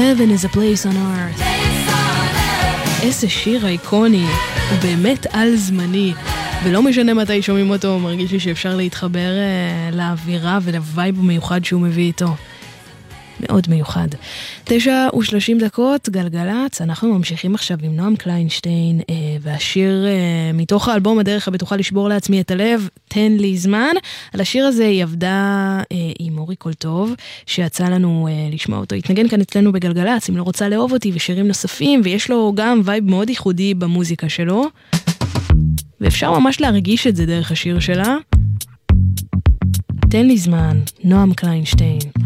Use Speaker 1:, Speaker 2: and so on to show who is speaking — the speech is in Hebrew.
Speaker 1: Heaven is a place on earth. איזה שיר אייקוני, הוא באמת על זמני, ולא משנה מתי שומעים אותו, מרגיש לי שאפשר להתחבר לאווירה ולווייב המיוחד שהוא מביא איתו. מאוד מיוחד. 9:30, גלגלץ, אנחנו ממשיכים עכשיו עם נועם קליינשטיין, והשיר מתוך האלבום הדרך הבטוחה לשבור לעצמי את הלב, תן לי זמן. על השיר הזה היא עבדה עם אורי קולטוב, שיצא לנו לשמוע אותו. התנגן כאן אצלנו בגלגלץ, אם לא רוצה לאהוב אותי ושירים נוספים, ויש לו גם וייב מאוד ייחודי במוזיקה שלו, ואפשר ממש להרגיש את זה דרך השיר שלה. תן לי זמן, נועם קליינשטיין.